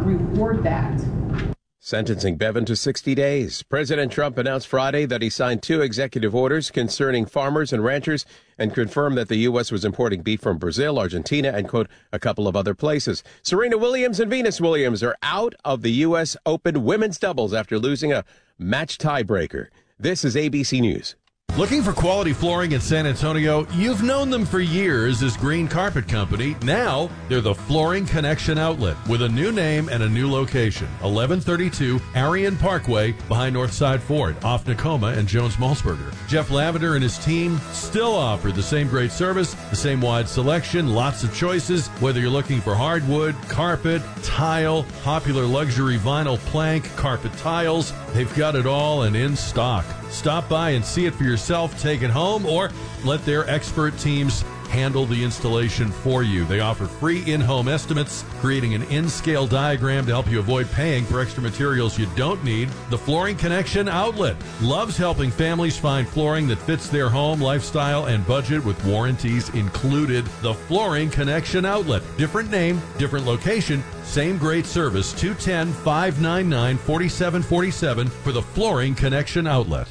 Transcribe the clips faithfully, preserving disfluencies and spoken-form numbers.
not reward that. Sentencing Bevin to sixty days. President Trump announced Friday that he signed two executive orders concerning farmers and ranchers and confirmed that the U S was importing beef from Brazil, Argentina, and, quote, a couple of other places. Serena Williams and Venus Williams are out of the U S Open women's doubles after losing a match tiebreaker. This is A B C News. Looking for quality flooring in San Antonio? You've known them for years as Green Carpet Company. Now, they're the Flooring Connection Outlet with a new name and a new location. eleven thirty-two Arion Parkway behind Northside Ford, off Nakoma and Jones-Malsberger. Jeff Lavender and his team still offer the same great service, the same wide selection, lots of choices. Whether you're looking for hardwood, carpet, tile, popular luxury vinyl plank, carpet tiles, they've got it all and in stock. Stop by and see it for yourself, take it home, or let their expert teams handle the installation for you. They offer free in-home estimates, creating an in-scale diagram to help you avoid paying for extra materials you don't need. The Flooring Connection Outlet loves helping families find flooring that fits their home, lifestyle, and budget with warranties included. The Flooring Connection Outlet. Different name, different location, same great service. two one zero, five nine nine, four seven four seven for the Flooring Connection Outlet.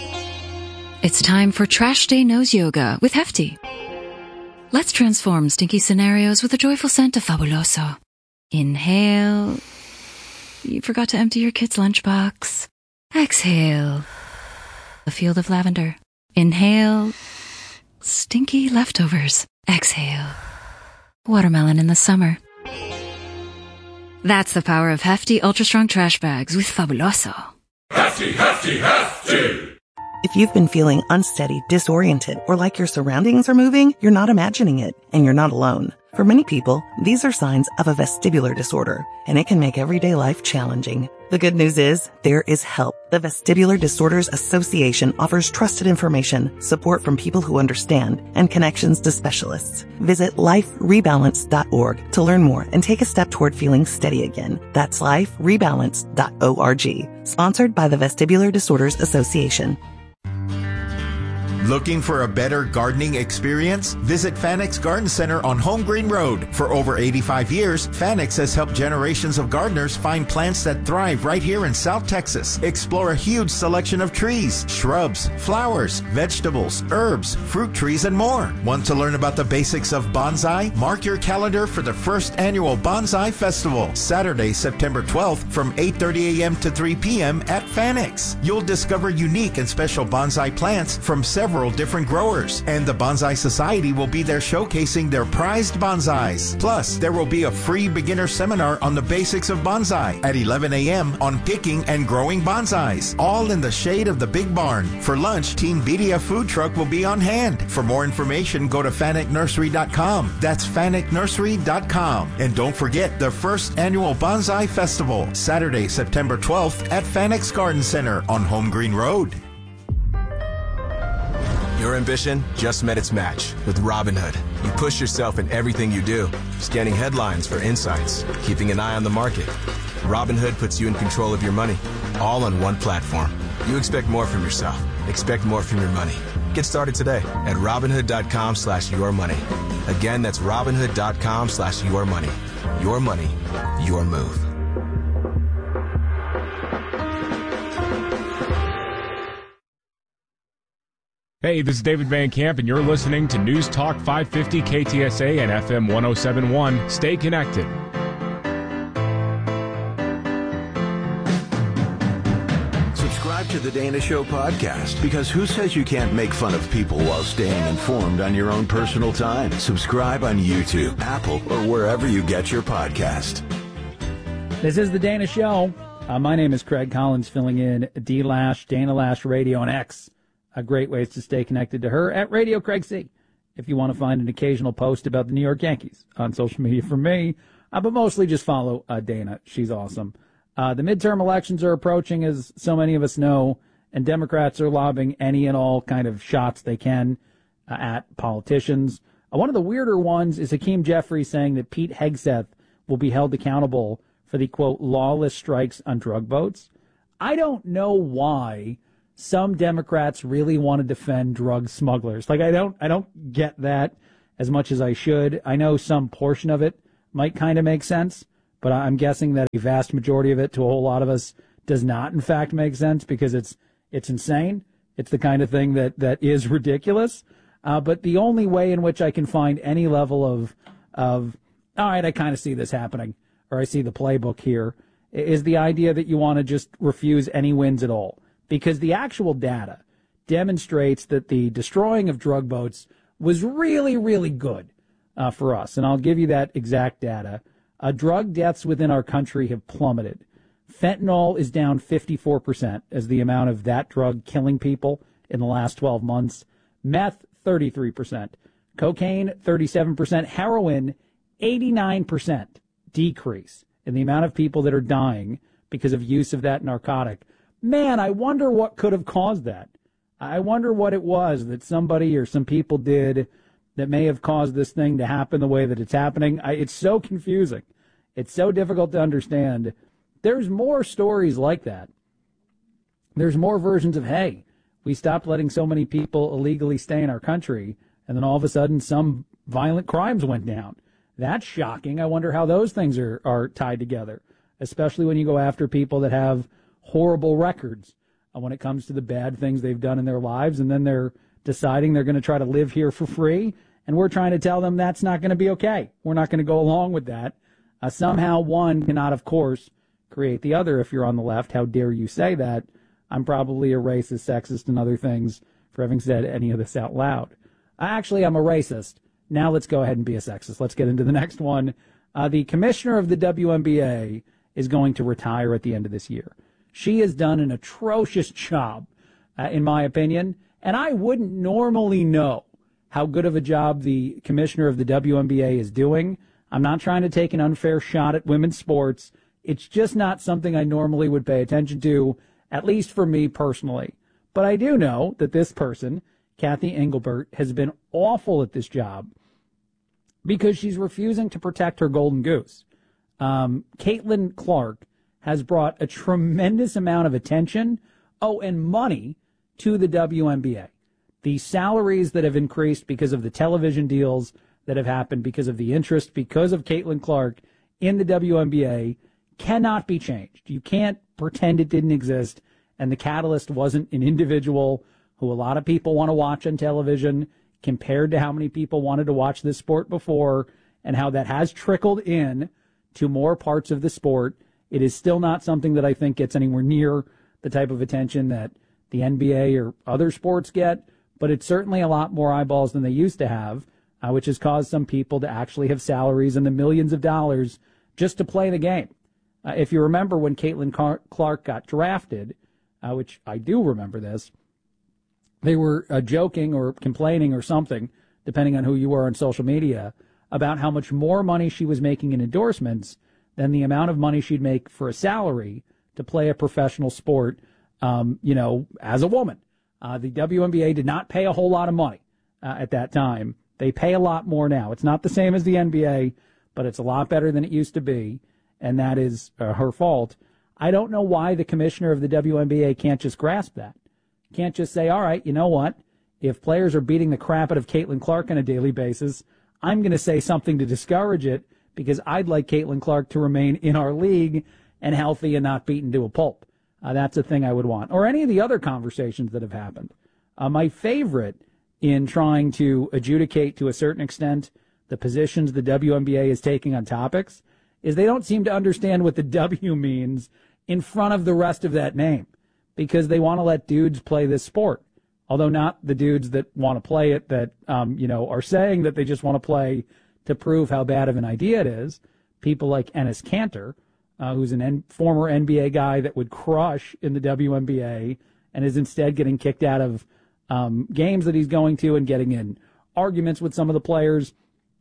It's time for Trash Day Nose Yoga with Hefty. Let's transform stinky scenarios with a joyful scent of Fabuloso. Inhale. You forgot to empty your kid's lunchbox. Exhale. A field of lavender. Inhale. Stinky leftovers. Exhale. Watermelon in the summer. That's the power of Hefty Ultra Strong Trash Bags with Fabuloso. Hefty, Hefty, Hefty! If you've been feeling unsteady, disoriented, or like your surroundings are moving, you're not imagining it, and you're not alone. For many people, these are signs of a vestibular disorder, and it can make everyday life challenging. The good news is, there is help. The Vestibular Disorders Association offers trusted information, support from people who understand, and connections to specialists. Visit life rebalance dot org to learn more and take a step toward feeling steady again. That's life rebalance dot org. Sponsored by the Vestibular Disorders Association. Looking for a better gardening experience? Visit Fanex Garden Center on Home Green Road. For over eighty-five years, Fanex has helped generations of gardeners find plants that thrive right here in South Texas. Explore a huge selection of trees, shrubs, flowers, vegetables, herbs, fruit trees, and more. Want to learn about the basics of bonsai? Mark your calendar for the first annual Bonsai Festival, Saturday, September twelfth from eight thirty a.m. to three p.m. at Fanex. You'll discover unique and special bonsai plants from several different growers, and the Bonsai Society will be there showcasing their prized bonsais. Plus, there will be a free beginner seminar on the basics of bonsai at eleven a.m. on picking and growing bonsais, all in the shade of the Big Barn. For lunch, Team Vidia food truck will be on hand. For more information, go to fanek nursery dot com. That's fanek nursery dot com. And don't forget the first annual Bonsai Festival, Saturday, September twelfth at Fanex Garden Center on Home Green Road. Your ambition just met its match with Robinhood. You push yourself in everything you do, scanning headlines for insights, keeping an eye on the market. Robinhood puts you in control of your money, all on one platform. You expect more from yourself. Expect more from your money. Get started today at Robinhood.com slash your money. Again, that's Robinhood.com slash your money. Your money, your move. Hey, this is David Van Camp, and you're listening to News Talk five fifty K T S A and F M one oh seven point one. Stay connected. Subscribe to the Dana Show podcast, because who says you can't make fun of people while staying informed on your own personal time? Subscribe on YouTube, Apple, or wherever you get your podcast. This is the Dana Show. Uh, my name is Craig Collins, filling in D Lash, Dana Lash Radio on X. Uh, great ways to stay connected to her at Radio Craig C. If you want to find an occasional post about the New York Yankees on social media from me, uh, but mostly just follow uh, Dana. She's awesome. Uh, the midterm elections are approaching, as so many of us know, and Democrats are lobbing any and all kind of shots they can uh, at politicians. Uh, one of the weirder ones is Hakeem Jeffries saying that Pete Hegseth will be held accountable for the, quote, lawless strikes on drug boats. I don't know why some Democrats really want to defend drug smugglers. Like, I don't, I don't get that as much as I should. I know some portion of it might kind of make sense, but I'm guessing that a vast majority of it to a whole lot of us does not, in fact, make sense because it's it's insane. It's the kind of thing that, that is ridiculous. Uh, but the only way in which I can find any level of, of all right, I kind of see this happening, or I see the playbook here, is the idea that you want to just refuse any wins at all. Because the actual data demonstrates that the destroying of drug boats was really, really good uh, for us. And I'll give you that exact data. Uh, drug deaths within our country have plummeted. Fentanyl is down fifty-four percent as the amount of that drug killing people in the last twelve months. Meth, thirty-three percent. Cocaine, thirty-seven percent. Heroin, eighty-nine percent decrease in the amount of people that are dying because of use of that narcotic. Man, I wonder what could have caused that. I wonder what it was that somebody or some people did that may have caused this thing to happen the way that it's happening. I, it's so confusing. It's so difficult to understand. There's more stories like that. There's more versions of, hey, we stopped letting so many people illegally stay in our country, and then all of a sudden some violent crimes went down. That's shocking. I wonder how those things are, are tied together, especially when you go after people that have horrible records when it comes to the bad things they've done in their lives, and then they're deciding they're going to try to live here for free, and we're trying to tell them that's not going to be okay. We're not going to go along with that. Uh, somehow one cannot, of course, create the other. If you're on the left, how dare you say that? I'm probably a racist, sexist, and other things for having said any of this out loud. Actually, I'm a racist. Now let's go ahead and be a sexist. Let's get into the next one. Uh, the commissioner of the W N B A is going to retire at the end of this year. She has done an atrocious job, uh, in my opinion, and I wouldn't normally know how good of a job the commissioner of the W N B A is doing. I'm not trying to take an unfair shot at women's sports. It's just not something I normally would pay attention to, at least for me personally. But I do know that this person, Kathy Engelbert, has been awful at this job because she's refusing to protect her golden goose. Um, Caitlin Clark has brought a tremendous amount of attention, oh, and money to the W N B A. The salaries that have increased because of the television deals that have happened, because of the interest, because of Caitlin Clark in the W N B A cannot be changed. You can't pretend it didn't exist, and the catalyst wasn't an individual who a lot of people want to watch on television compared to how many people wanted to watch this sport before, and how that has trickled in to more parts of the sport. It is still not something that I think gets anywhere near the type of attention that the N B A or other sports get, but it's certainly a lot more eyeballs than they used to have, uh, which has caused some people to actually have salaries in the millions of dollars just to play the game. Uh, if you remember when Caitlin Car- Clark got drafted, uh, which I do remember this, they were uh, joking or complaining or something, depending on who you were on social media, about how much more money she was making in endorsements than the amount of money she'd make for a salary to play a professional sport, um, you know, as a woman. Uh, the W N B A did not pay a whole lot of money uh, at that time. They pay a lot more now. It's not the same as the N B A, but it's a lot better than it used to be, and that is uh, her fault. I don't know why the commissioner of the W N B A can't just grasp that. Can't just say, all right, you know what? If players are beating the crap out of Caitlin Clark on a daily basis, I'm going to say something to discourage it because I'd like Caitlin Clark to remain in our league and healthy and not beaten to a pulp. Uh, that's a thing I would want. Or any of the other conversations that have happened. Uh, my favorite in trying to adjudicate to a certain extent the positions the W N B A is taking on topics is they don't seem to understand what the W means in front of the rest of that name because they want to let dudes play this sport. Although not the dudes that want to play it that, um, you know, are saying that they just want to play to prove how bad of an idea it is. People like Enes Kanter, uh, who's an N- former N B A guy that would crush in the W N B A and is instead getting kicked out of um, games that he's going to and getting in arguments with some of the players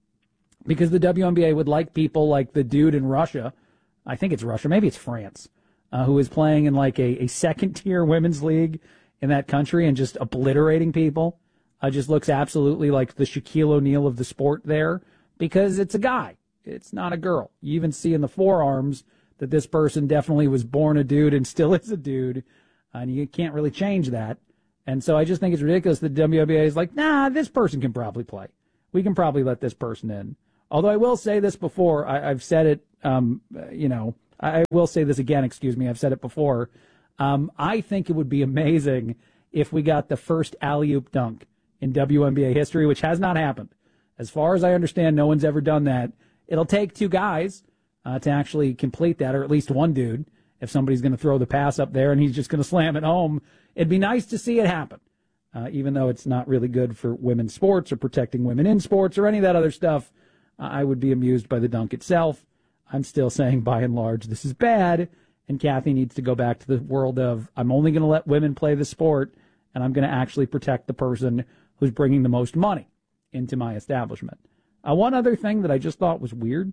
because the W N B A would like people like the dude in Russia. I think it's Russia. Maybe it's France, uh, who is playing in like a, a second-tier women's league in that country and just obliterating people. Uh, just looks absolutely like the Shaquille O'Neal of the sport there because it's a guy. It's not a girl. You even see in the forearms that this person definitely was born a dude and still is a dude, and you can't really change that. And so I just think it's ridiculous that the W N B A is like, nah, this person can probably play. We can probably let this person in. Although I will say this before, I, I've said it um, you know, I will say this again, excuse me, I've said it before. Um, I think it would be amazing if we got the first alley-oop dunk in W N B A history, which has not happened. As far as I understand, no one's ever done that. It'll take two guys uh, to actually complete that, or at least one dude, if somebody's going to throw the pass up there and he's just going to slam it home. It'd be nice to see it happen, uh, even though it's not really good for women's sports or protecting women in sports or any of that other stuff. Uh, I would be amused by the dunk itself. I'm still saying, by and large, this is bad, and Kathy needs to go back to the world of, I'm only going to let women play the sport, and I'm going to actually protect the person who's bringing the most money into my establishment. Uh, one other thing that I just thought was weird,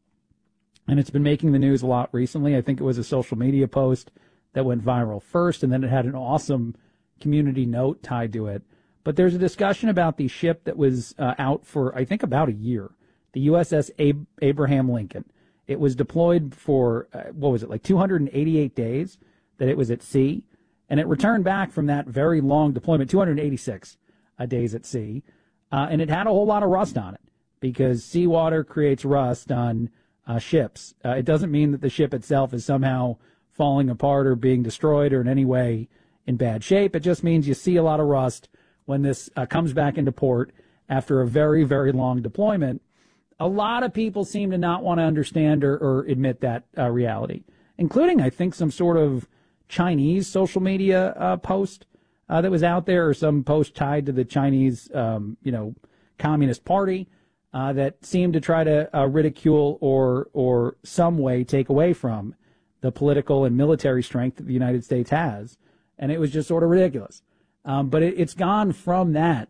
and it's been making the news a lot recently, I think it was a social media post that went viral first, and then it had an awesome community note tied to it. But there's a discussion about the ship that was uh, out for, I think, about a year, the U S S Ab- Abraham Lincoln. It was deployed for, uh, what was it, like two hundred eighty-eight days that it was at sea, and it returned back from that very long deployment, two hundred eighty-six uh, days at sea, uh, and it had a whole lot of rust on it, because seawater creates rust on uh, ships. Uh, it doesn't mean that the ship itself is somehow falling apart or being destroyed or in any way in bad shape. It just means you see a lot of rust when this uh, comes back into port after a very, very long deployment. A lot of people seem to not want to understand or, or admit that uh, reality, including, I think, some sort of Chinese social media uh, post uh, that was out there, or some post tied to the Chinese, um, you know, Communist Party uh, that seemed to try to uh, ridicule or, or some way take away from the political and military strength that the United States has. And it was just sort of ridiculous. Um, but it, it's gone from that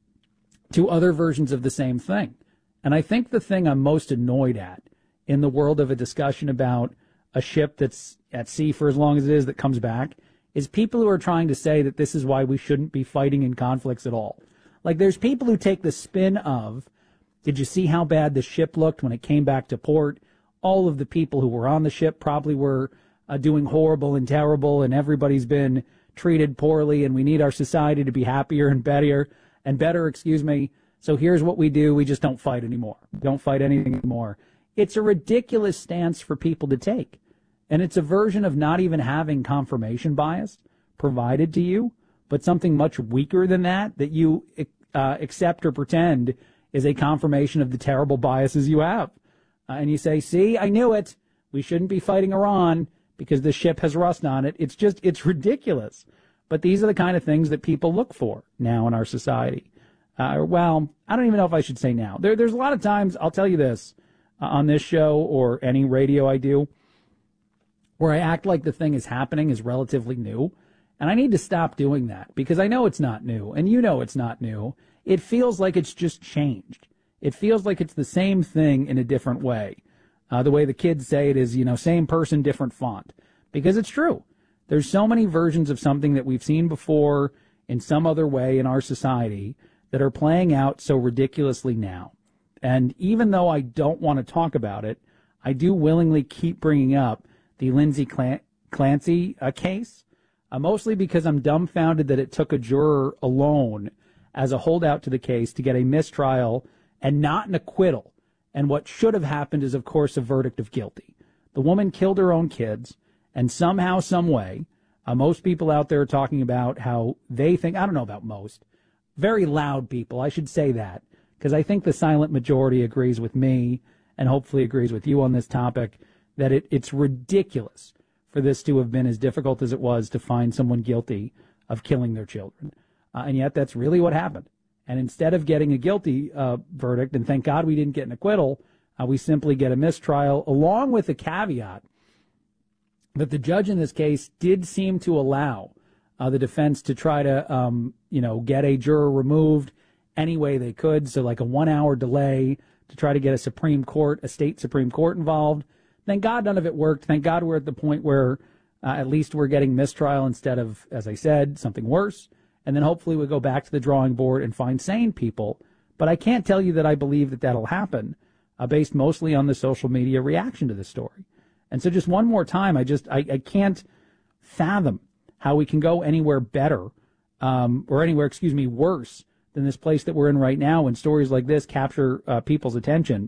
to other versions of the same thing. And I think the thing I'm most annoyed at in the world of a discussion about a ship that's at sea for as long as it is that comes back is people who are trying to say that this is why we shouldn't be fighting in conflicts at all. Like, there's people who take the spin of, did you see how bad the ship looked when it came back to port? All of the people who were on the ship probably were uh, doing horrible and terrible, and everybody's been treated poorly, and we need our society to be happier and better, and better, excuse me. So here's what we do. We just don't fight anymore. Don't fight anything anymore. It's a ridiculous stance for people to take. And it's a version of not even having confirmation bias provided to you, but something much weaker than that, that you uh, accept or pretend is a confirmation of the terrible biases you have. Uh, and you say, see, I knew it. We shouldn't be fighting Iran because the ship has rust on it. It's just, it's ridiculous. But these are the kind of things that people look for now in our society. Uh, well, I don't even know if I should say now. There, there's a lot of times, I'll tell you this, uh, on this show or any radio I do, where I act like the thing is happening is relatively new. And I need to stop doing that, because I know it's not new, and you know it's not new. It feels like it's just changed. It feels like it's the same thing in a different way. Uh, the way the kids say it is, you know, same person, different font. Because it's true. There's so many versions of something that we've seen before in some other way in our society that are playing out so ridiculously now. And even though I don't want to talk about it, I do willingly keep bringing up the Lindsay Clan- Clancy uh, case, uh, mostly because I'm dumbfounded that it took a juror alone as a holdout to the case to get a mistrial and not an acquittal. And what should have happened is, of course, a verdict of guilty. The woman killed her own kids, and somehow, some way, uh, most people out there are talking about how they think, I don't know about most, very loud people, I should say that, because I think the silent majority agrees with me and hopefully agrees with you on this topic, that it, it's ridiculous for this to have been as difficult as it was to find someone guilty of killing their children. Uh, and yet that's really what happened. And instead of getting a guilty uh, verdict, and thank God we didn't get an acquittal, uh, we simply get a mistrial, along with a caveat that the judge in this case did seem to allow uh, the defense to try to, um, you know, get a juror removed any way they could. So like a one-hour delay to try to get a Supreme Court, a state Supreme Court involved. Thank God none of it worked. Thank God we're at the point where uh, at least we're getting mistrial instead of, as I said, something worse. And then hopefully we'll go back to the drawing board and find sane people. But I can't tell you that I believe that that'll happen, uh, based mostly on the social media reaction to this story. And so just one more time, I just, I, I can't fathom how we can go anywhere better, um, or anywhere, excuse me, worse than this place that we're in right now when stories like this capture uh, people's attention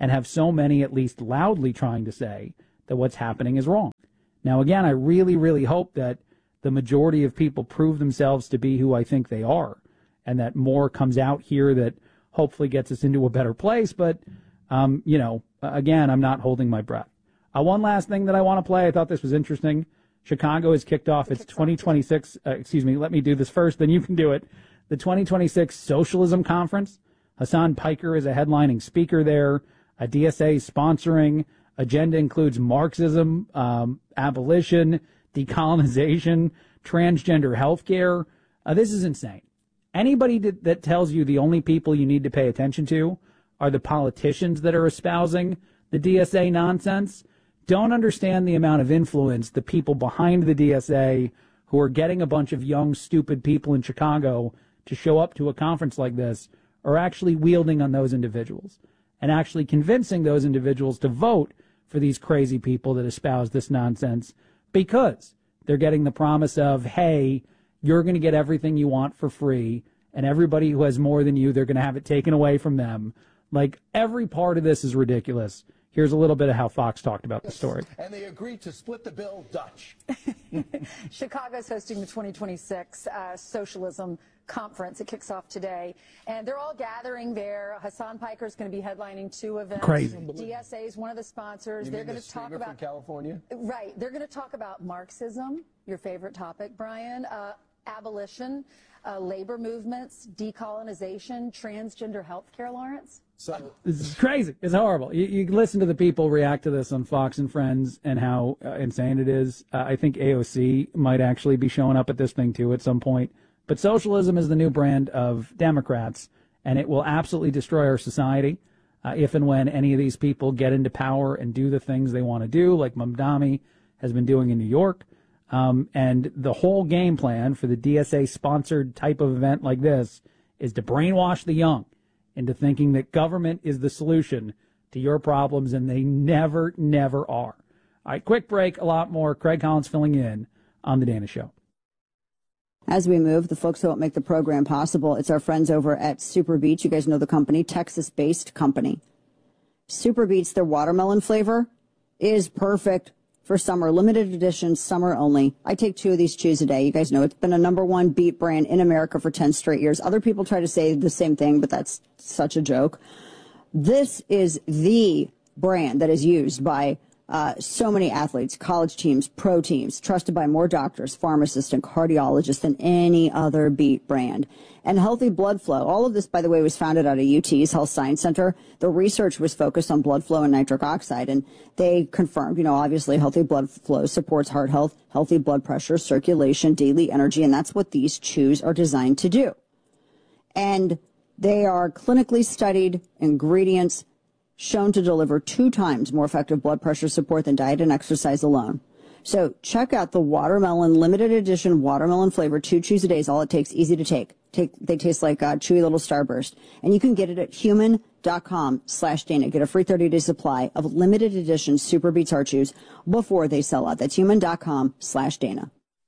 and have so many at least loudly trying to say that what's happening is wrong. Now, again, I really, really hope that the majority of people prove themselves to be who I think they are, and that more comes out here that hopefully gets us into a better place. But, um, you know, again, I'm not holding my breath. Uh, one last thing that I want to play. I thought this was interesting. Chicago has kicked off its twenty twenty-six, uh, excuse me, let me do this first, then you can do it. The twenty twenty-six Socialism Conference. Hasan Piker is a headlining speaker there. A D S A sponsoring. Agenda includes Marxism, um, abolition, decolonization, transgender health care. Uh, this is insane. Anybody that, that tells you the only people you need to pay attention to are the politicians that are espousing the D S A nonsense don't understand the amount of influence the people behind the D S A who are getting a bunch of young, stupid people in Chicago to show up to a conference like this are actually wielding on those individuals and actually convincing those individuals to vote for these crazy people that espouse this nonsense because they're getting the promise of, hey, you're going to get everything you want for free, and everybody who has more than you, they're going to have it taken away from them. Like, every part of this is ridiculous. Here's a little bit of how Fox talked about the story. And they agreed to split the bill Dutch. Chicago's hosting the twenty twenty-six uh, Socialism Conference. It kicks off today. And they're all gathering there. Hasan Piker is going to be headlining two events. Crazy. D S A is one of the sponsors. You they're mean going the to talk streamer about from California? Right. They're going to talk about Marxism, your favorite topic, Brian, uh, abolition, uh, labor movements, decolonization, transgender health care, Lawrence. So this is crazy. It's horrible. You, you listen to the people react to this on Fox and Friends and how uh, insane it is. Uh, I think A O C might actually be showing up at this thing too at some point. But socialism is the new brand of Democrats, and it will absolutely destroy our society uh, if and when any of these people get into power and do the things they want to do, like Mamdani has been doing in New York. Um, and the whole game plan for the D S A-sponsored type of event like this is to brainwash the young into thinking that government is the solution to your problems, and they never, never are. All right, quick break, a lot more. Craig Collins filling in on The Dana Show. As we move, the folks who help make the program possible, it's our friends over at Super Beets. You guys know the company, Texas-based company. Super Beets, their watermelon flavor is perfect for summer, limited edition, summer only. I take two of these chews a day. You guys know it's been a number one beet brand in America for ten straight years. Other people try to say the same thing, but that's such a joke. This is the brand that is used by uh, so many athletes, college teams, pro teams, trusted by more doctors, pharmacists, and cardiologists than any other beet brand. And healthy blood flow. All of this, by the way, was founded out of U T's Health Science Center. The research was focused on blood flow and nitric oxide, and they confirmed, you know, obviously healthy blood flow supports heart health, healthy blood pressure, circulation, daily energy, and that's what these chews are designed to do. And they are clinically studied ingredients shown to deliver two times more effective blood pressure support than diet and exercise alone. So check out the watermelon limited edition watermelon flavor, two chews a day is all it takes, easy to take. Take, they taste like a chewy little Starburst. And you can get it at human.com slash Dana. Get a free thirty day supply of limited edition Super Beets Heart Chews before they sell out. That's human.com slash Dana.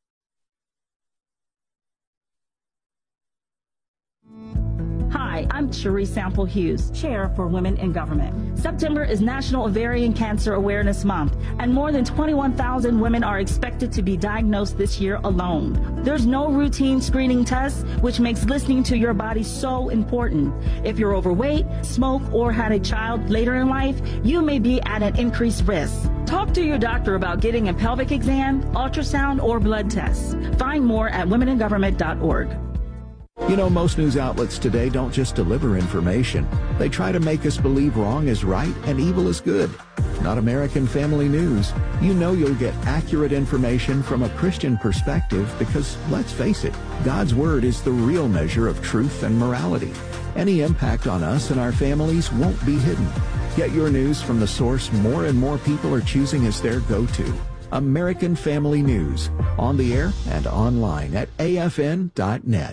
Hi, I'm Cherie Sample Hughes, Chair for Women in Government. September is National Ovarian Cancer Awareness Month, and more than twenty-one thousand women are expected to be diagnosed this year alone. There's no routine screening tests, which makes listening to your body so important. If you're overweight, smoke, or had a child later in life, you may be at an increased risk. Talk to your doctor about getting a pelvic exam, ultrasound, or blood tests. Find more at women in government dot org. You know, most news outlets today don't just deliver information. They try to make us believe wrong is right and evil is good. Not American Family News. You know you'll get accurate information from a Christian perspective because, let's face it, God's Word is the real measure of truth and morality. Any impact on us and our families won't be hidden. Get your news from the source more and more people are choosing as their go-to. American Family News. On the air and online at A F N dot net.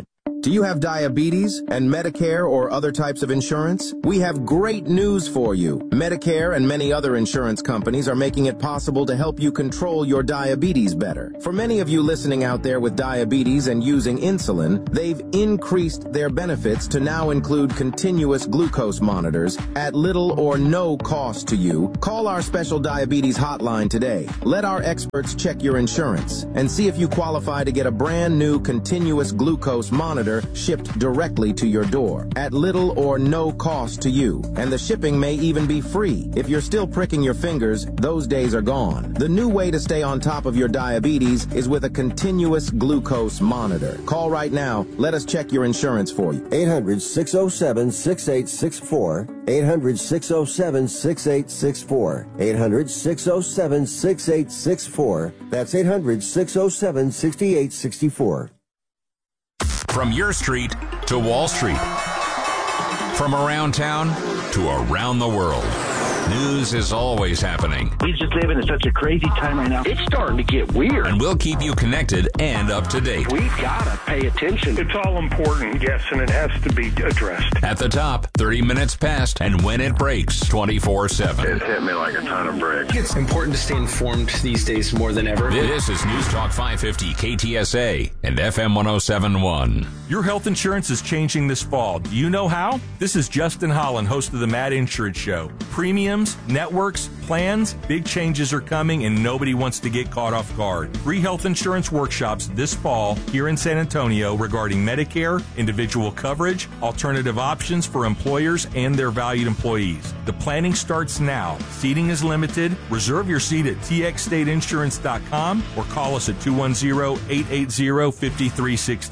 Do you have diabetes and Medicare or other types of insurance? We have great news for you. Medicare and many other insurance companies are making it possible to help you control your diabetes better. For many of you listening out there with diabetes and using insulin, they've increased their benefits to now include continuous glucose monitors at little or no cost to you. Call our special diabetes hotline today. Let our experts check your insurance and see if you qualify to get a brand new continuous glucose monitor shipped directly to your door at little or no cost to you. And the shipping may even be free. If you're still pricking your fingers, those days are gone. The new way to stay on top of your diabetes is with a continuous glucose monitor. Call right now. Let us check your insurance for you. eight hundred, six oh seven, six eight six four. eight hundred, six oh seven, six eight six four. eight hundred, six oh seven, six eight six four. That's eight hundred, six oh seven, six eight six four. From your street to Wall Street. From around town to around the world. News is always happening. We just live in such a crazy time right now. It's starting to get weird. And we'll keep you connected and up to date. We've got to pay attention. It's all important, yes, and it has to be addressed. At the top, thirty minutes past, and when it breaks, twenty-four seven. It hit me like a ton of bricks. It's important to stay informed these days more than ever. This is News Talk five fifty K T S A and F M one oh seven point one. Your health insurance is changing this fall. Do you know how? This is Justin Holland, host of the Mad Insurance Show. Premiums, networks, plans, big changes are coming and nobody wants to get caught off guard. Free health insurance workshops this fall here in San Antonio regarding Medicare, individual coverage, alternative options for employers and their valued employees. The planning starts now. Seating is limited. Reserve your seat at T X state insurance dot com or call us at two one zero, eight eight zero, five three one six.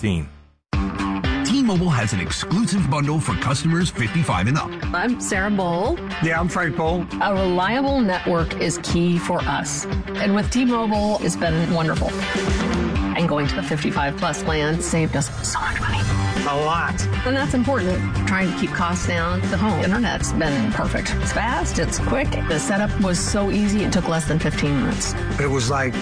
T-Mobile has an exclusive bundle for customers fifty-five and up. I'm Sarah Bowl. Yeah, I'm Frank Bowl. A reliable network is key for us. And with T-Mobile, it's been wonderful. And going to the fifty-five plus plan saved us so much money. A lot. And that's important. Trying to keep costs down. The home internet's been perfect. It's fast. It's quick. The setup was so easy. It took less than fifteen minutes. It was like,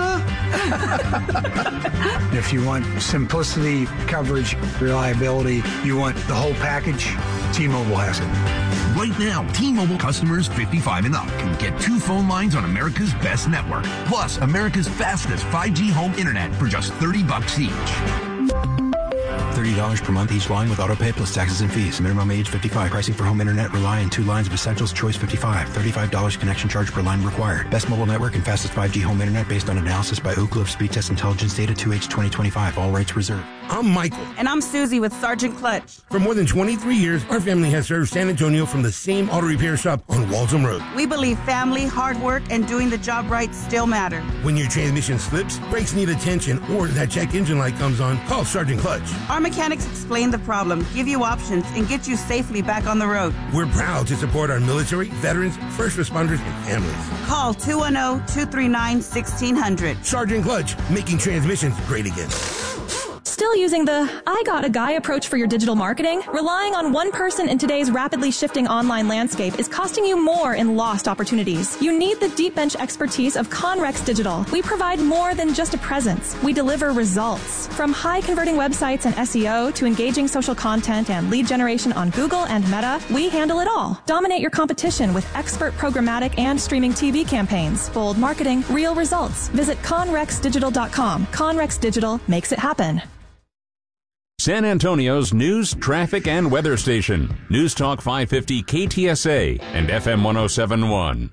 if you want simplicity, coverage, reliability, you want the whole package, T-Mobile has it. Right now, T-Mobile customers fifty-five and up can get two phone lines on America's best network, plus America's fastest five G home internet for just thirty bucks each. thirty dollars per month each line with autopay plus taxes and fees. Minimum age fifty-five. Pricing for home internet rely on two lines of Essentials Choice fifty-five. thirty-five dollars connection charge per line required. Best mobile network and fastest five G home internet based on analysis by Ookla of Speed Test Intelligence data two H twenty twenty-five. All rights reserved. I'm Michael. And I'm Susie with Sergeant Clutch. For more than twenty-three years, our family has served San Antonio from the same auto repair shop on Waltham Road. We believe family, hard work, and doing the job right still matter. When your transmission slips, brakes need attention, or that check engine light comes on, call Sergeant Clutch. Our mechanics explain the problem, give you options, and get you safely back on the road. We're proud to support our military, veterans, first responders, and families. Call two one zero, two three nine, one six zero zero. Sergeant Clutch, making transmissions great again. Still using the I got a guy approach for your digital marketing? Relying on one person in today's rapidly shifting online landscape is costing you more in lost opportunities. You need the deep bench expertise of Conrex Digital. We provide more than just a presence. We deliver results. From high converting websites and S E O to engaging social content and lead generation on Google and Meta, we handle it all. Dominate your competition with expert programmatic and streaming T V campaigns. Bold marketing, real results. Visit conrex digital dot com. Conrex Digital makes it happen. San Antonio's news, traffic, and weather station. News Talk five fifty K T S A and F M one oh seven point one.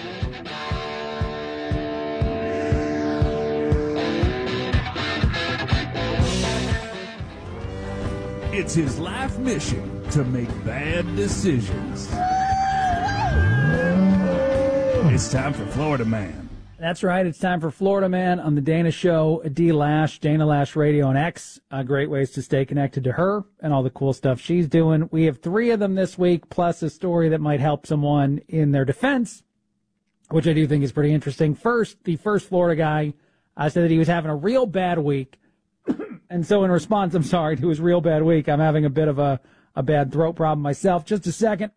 It's his life mission to make bad decisions. It's time for Florida Man. That's right. It's time for Florida Man on the Dana Show. D. Lash, Dana Lash Radio on X. Uh, great ways to stay connected to her and all the cool stuff she's doing. We have three of them this week, plus a story that might help someone in their defense, which I do think is pretty interesting. First, the first Florida guy uh, said that he was having a real bad week. And so in response, I'm sorry, to his real bad week, I'm having a bit of a, a bad throat problem myself. Just a second.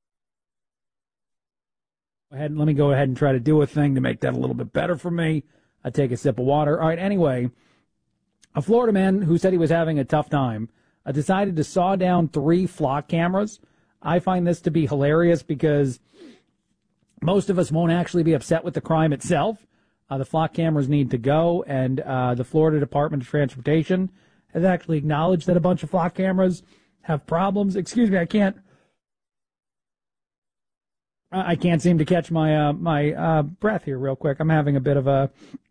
Ahead, let me go ahead and try to do a thing to make that a little bit better for me. I take a sip of water. All right, anyway, a Florida man who said he was having a tough time uh, decided to saw down three flock cameras. I find this to be hilarious because most of us won't actually be upset with the crime itself. Uh, the flock cameras need to go, and uh, the Florida Department of Transportation has actually acknowledged that a bunch of flock cameras have problems. Excuse me, I can't. I can't seem to catch my uh, my uh, breath here real quick. I'm having a bit of a